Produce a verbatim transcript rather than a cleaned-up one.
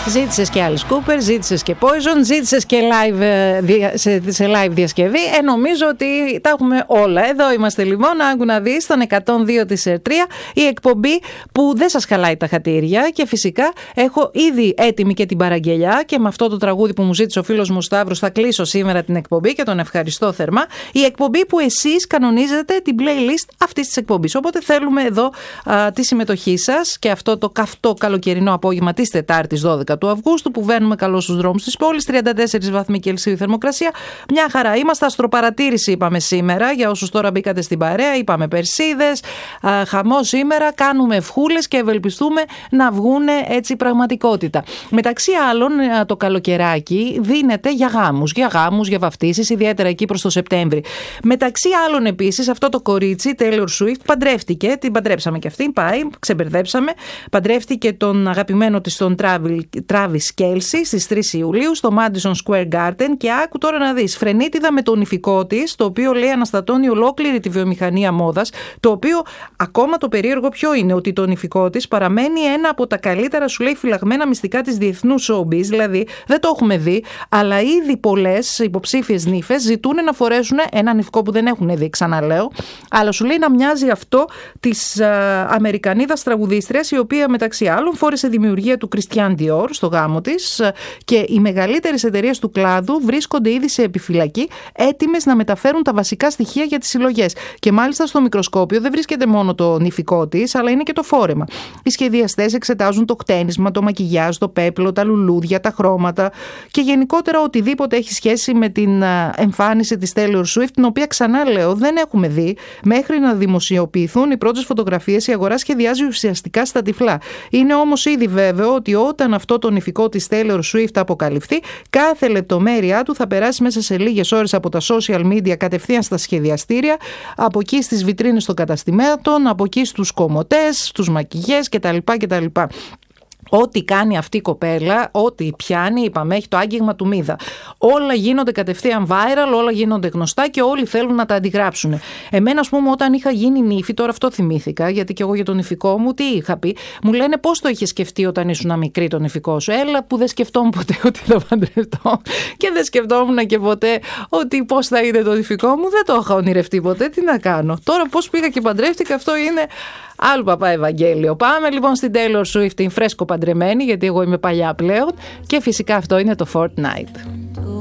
Ζήτησες και Alice Cooper, ζήτησες και Poison, ζήτησες και live, σε, σε live διασκευή. Ε, νομίζω ότι τα έχουμε όλα. Εδώ είμαστε λοιπόν, άκου να δεις, στον εκατόν δύο της τρία, η εκπομπή που δεν σας χαλάει τα χατήρια και φυσικά έχω ήδη έτοιμη και την παραγγελιά και με αυτό το τραγούδι που μου ζήτησε ο φίλος μου Σταύρος θα κλείσω σήμερα την εκπομπή και τον ευχαριστώ θερμά. Η εκπομπή που εσείς κανονίζετε την playlist αυτής της εκπομπής. Οπότε θέλουμε εδώ α, τη συμμετοχή σας και αυτό το καυτό καλοκαιρινό απόγευμα της Τετάρτης δώδεκα του Αυγούστου που βαίνουμε καλώς στους δρόμους της πόλης, τριάντα τέσσερα βαθμοί Κελσίου θερμοκρασία. Μια χαρά είμαστε. Αστροπαρατήρηση είπαμε σήμερα, για όσους τώρα μπήκατε στην παρέα, είπαμε Περσίδες, α, χαμό σήμερα, κάνουμε ευχούλες και ευελπιστούμε να βγούνε έτσι πραγματικότητα. Μεταξύ άλλων, το καλοκαιράκι δίνεται για γάμους, για γάμους, για βαφτίσεις, ιδιαίτερα εκεί προς το Σεπτέμβρη. Μεταξύ άλλων επίσης, αυτό το κορίτσι, Taylor Swift, παντρεύτηκε, την παντρέψαμε και αυτή, πάει, ξεμπερδέψαμε, παντρεύτηκε τον αγαπημένο της τον Travis Kelce στις τρεις Ιουλίου στο Madison Square Garden και άκου τώρα να δεις, φρενίτιδα με τον ηφικό της, το οποίο λέει αναστατώνει ολόκληρη τη βιομηχανία μόδας, το οποίο ακόμα το περίεργο ποιο είναι, ότι το ηφικό της παραμένει ένα από τα καλύτερα σου λέει φυλαγμένα μυστικά της διεθνούς showbiz, δηλαδή δεν το έχουμε δει, αλλά ήδη πολλές υποψήφιες νύφες ζητούν να φορέσουν έναν ηφικό που δεν έχουν δει, ξαναλέω, αλλά σου λέει να μοιάζει αυτό της α, Αμερικανίδας τραγουδίστριας, η οποία μεταξύ άλλων φόρεσε δημιουργία του Christian Dior στο γάμο της και οι μεγαλύτερες εταιρείες του κλάδου βρίσκονται ήδη σε επιφυλακή, έτοιμες να μεταφέρουν τα βασικά στοιχεία για τις συλλογές. Και μάλιστα στο μικροσκόπιο δεν βρίσκεται μόνο το νηφικό της, αλλά είναι και το φόρεμα. Οι σχεδιαστές εξετάζουν το κτένισμα, το μακιγιάζ, το πέπλο, τα λουλούδια, τα χρώματα και γενικότερα οτιδήποτε έχει σχέση με την εμφάνιση της Taylor Swift, την οποία ξανά λέω δεν έχουμε δει. Μέχρι να δημοσιοποιηθούν οι πρώτες φωτογραφίες, η αγορά σχεδιάζει ουσιαστικά στα τυφλά. Είναι όμως ήδη βέβαιο ότι όταν αυτό το νηφικό της Taylor Swift αποκαλυφθεί, κάθε λεπτομέρειά του θα περάσει μέσα σε λίγες ώρες από τα social media κατευθείαν στα σχεδιαστήρια, από εκεί στις βιτρίνες των καταστημάτων, από εκεί στους κομμωτές, στους μακιγιές κτλ. κτλ. Ό,τι κάνει αυτή η κοπέλα, ό,τι πιάνει, είπαμε, έχει το άγγιγμα του Μίδα. Όλα γίνονται κατευθείαν viral, όλα γίνονται γνωστά και όλοι θέλουν να τα αντιγράψουν. Εμένα, ας πούμε, όταν είχα γίνει νύφη, τώρα αυτό θυμήθηκα, γιατί και εγώ για τον νηφικό μου, τι είχα πει, μου λένε πώς το είχε σκεφτεί όταν ήσουν μικρή τον νηφικό σου. Έλα, που δεν σκεφτόμουν ποτέ ότι θα παντρευτώ. Και δεν σκεφτόμουν και ποτέ ότι πώς θα είναι το νηφικό μου. Δεν το είχα ονειρευτεί ποτέ. Τι να κάνω. Τώρα πώς πήγα και παντρεύτηκα, αυτό είναι. Άλλο παπά Ευαγγέλιο. Πάμε λοιπόν στην Taylor Swift, την φρέσκο παντρεμένη, γιατί εγώ είμαι παλιά πλέον. Και φυσικά αυτό είναι το Fortnite.